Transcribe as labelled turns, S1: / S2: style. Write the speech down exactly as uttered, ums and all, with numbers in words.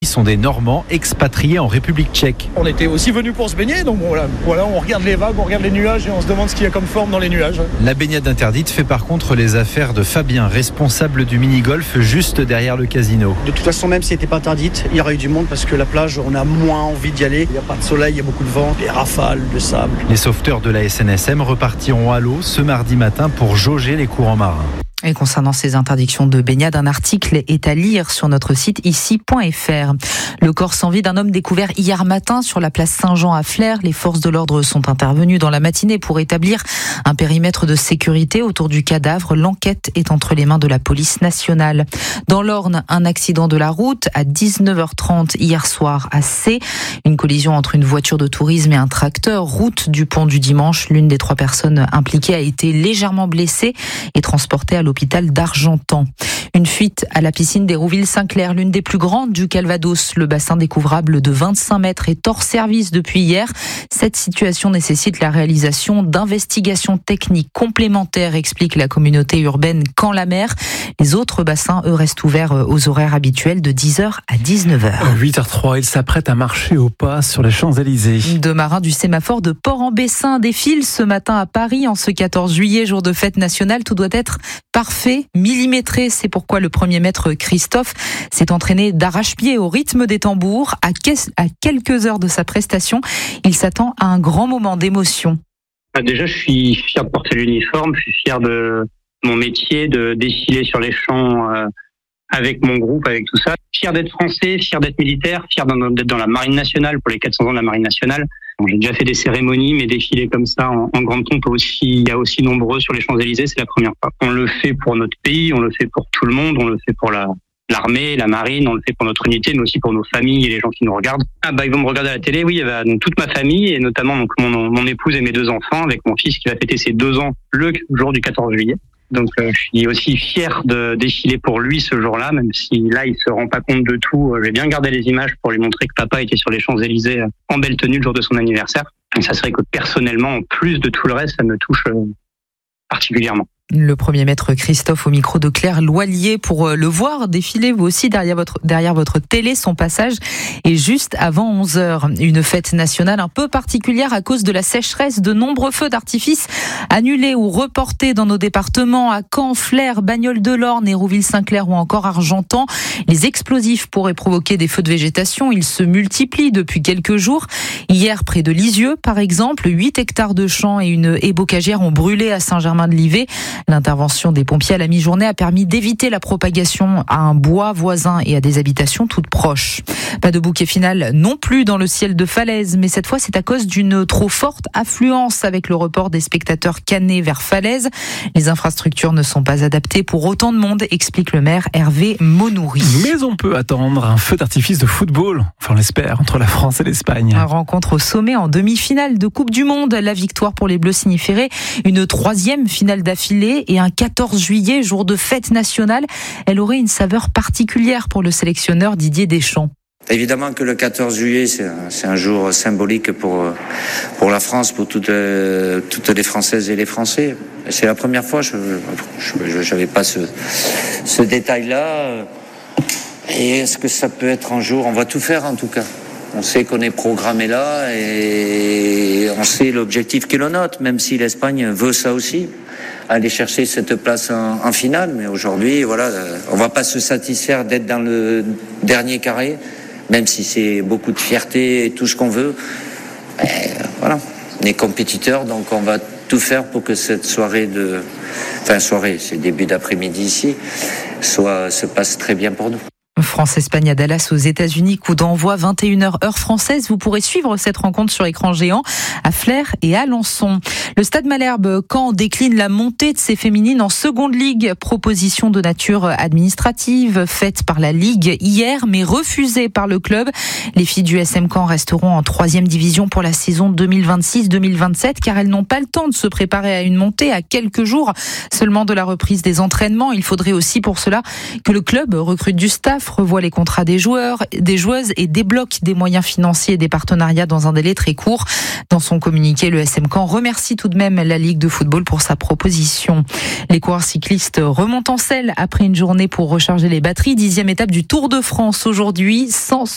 S1: sont des Normands expatriés en République tchèque.
S2: On était aussi venus pour se baigner, donc voilà, voilà, on regarde les vagues, on regarde les nuages et on se demande ce qu'il y a comme forme dans les nuages.
S1: La baignade interdite fait par contre les affaires de Fabien, responsable du mini-golf juste derrière le casino.
S3: De toute façon, même si elle n'était pas interdite, il y aurait eu du monde parce que la plage, on a moins envie d'y aller. Il n'y a pas de soleil, il y a beaucoup de vent, des rafales, de sable.
S1: Les sauveteurs de la S N S M repartiront à l'eau ce mardi matin pour jauger les courants marins.
S4: Et concernant ces interdictions de baignade, un article est à lire sur notre site ici point f r. Le corps sans vie d'un homme découvert hier matin sur la place Saint-Jean à Flers. Les forces de l'ordre sont intervenues dans la matinée pour établir un périmètre de sécurité autour du cadavre. L'enquête est entre les mains de la police nationale. Dans l'Orne, un accident de la route à dix-neuf heures trente hier soir à C. Une collision entre une voiture de tourisme et un tracteur. Route du Pont du Dimanche. L'une des trois personnes impliquées a été légèrement blessée et transportée à l'hôpital d'Argentan. Une fuite à la piscine d'Hérouville-Saint-Clair, l'une des plus grandes du Calvados. Le bassin découvrable de vingt-cinq mètres est hors service depuis hier. Cette situation nécessite la réalisation d'investigations techniques complémentaires, explique la communauté urbaine Camp-la-Mer. Les autres bassins, eux, restent ouverts aux horaires habituels de dix heures à dix-neuf heures.
S5: huit heures trois, il s'apprête à marcher au pas sur les Champs-Élysées.
S4: Deux marins du sémaphore de Port-en-Bessin défilent ce matin à Paris en ce quatorze juillet, jour de fête nationale. Tout doit être parfait, millimétré. C'est pourquoi le premier maître Christophe s'est entraîné d'arrache-pied au rythme des tambours. À, que- à quelques heures de sa prestation, il s'attend à un grand moment d'émotion.
S6: Déjà, je suis fier de porter l'uniforme, je suis fier de mon métier, de défiler sur les champs euh, avec mon groupe, avec tout ça. Fier d'être français, fier d'être militaire, fier d'être dans la Marine nationale pour les quatre cents ans de la Marine nationale. Bon, j'ai déjà fait des cérémonies, mais défiler comme ça en, en grande pompe aussi, il y a aussi nombreux sur les Champs-Élysées, c'est la première fois. On le fait pour notre pays, on le fait pour tout le monde, on le fait pour la l'armée, la marine, on le fait pour notre unité, mais aussi pour nos familles et les gens qui nous regardent. Ah bah ils vont me regarder à la télé, oui, il y a donc toute ma famille et notamment donc mon, mon épouse et mes deux enfants, avec mon fils qui va fêter ses deux ans le jour du quatorze juillet. Donc euh, je suis aussi fier de défiler pour lui ce jour-là, même si là il se rend pas compte de tout. J'ai bien gardé les images pour lui montrer que papa était sur les Champs-Élysées en belle tenue le jour de son anniversaire. Et ça serait que personnellement, en plus de tout le reste, ça me touche euh, particulièrement.
S4: Le premier maître Christophe au micro de Claire Loilier pour le voir défiler vous aussi derrière votre, derrière votre télé. Son passage est juste avant onze heures. Une fête nationale un peu particulière à cause de la sécheresse. De nombreux feux d'artifice annulés ou reportés dans nos départements à Caen, Flers, Bagnoles-de-l'Orne, Hérouville-Saint-Clair ou encore Argentan. Les explosifs pourraient provoquer des feux de végétation. Ils se multiplient depuis quelques jours. Hier, près de Lisieux, par exemple, huit hectares de champs et une haie bocagère ont brûlé à Saint-Germain-de-Livet. L'intervention des pompiers à la mi-journée a permis d'éviter la propagation à un bois voisin et à des habitations toutes proches. Pas de bouquet final non plus dans le ciel de Falaise, mais cette fois c'est à cause d'une trop forte affluence avec le report des spectateurs cannés vers Falaise. Les infrastructures ne sont pas adaptées pour autant de monde, explique le maire Hervé Monoury.
S5: Mais on peut attendre un feu d'artifice de football, enfin on l'espère, entre la France et l'Espagne.
S4: Une rencontre au sommet en demi-finale de Coupe du Monde. La victoire pour les Bleus signifierait une troisième finale d'affilée et un quatorze juillet, jour de fête nationale. Elle aurait une saveur particulière pour le sélectionneur Didier Deschamps.
S7: Évidemment que le quatorze juillet, c'est un, c'est un jour symbolique pour, pour la France, pour toutes, euh, toutes les Françaises et les Français. Et c'est la première fois, je n'avais pas ce, ce détail-là. Et est-ce que ça peut être un jour, on va tout faire en tout cas. On sait qu'on est programmé là et on sait l'objectif qui est le nôtre, même si l'Espagne veut ça aussi, aller chercher cette place en, en finale. Mais aujourd'hui, voilà, on va pas se satisfaire d'être dans le dernier carré, même si c'est beaucoup de fierté et tout ce qu'on veut. Et voilà, on est compétiteurs, donc on va tout faire pour que cette soirée de, enfin soirée, c'est début d'après-midi ici, soit se passe très bien pour nous.
S4: France-Espagne à Dallas aux États-Unis, coup d'envoi vingt et une heures heure française. Vous pourrez suivre cette rencontre sur écran géant à Flers et à Alençon. Le Stade Malherbe, Caen décline la montée de ses féminines en seconde ligue. Proposition de nature administrative faite par la Ligue hier, mais refusée par le club. Les filles du S M Caen resteront en troisième division pour la saison deux mille vingt-six deux mille vingt-sept car elles n'ont pas le temps de se préparer à une montée à quelques jours seulement de la reprise des entraînements. Il faudrait aussi pour cela que le club recrute du staff, revoit les contrats des joueurs, des joueuses et débloque des moyens financiers et des partenariats dans un délai très court. Dans son communiqué, le S M Caen remercie tout de même la Ligue de football pour sa proposition. Les coureurs cyclistes remontent en selle après une journée pour recharger les batteries. Dixième étape du Tour de France aujourd'hui, cent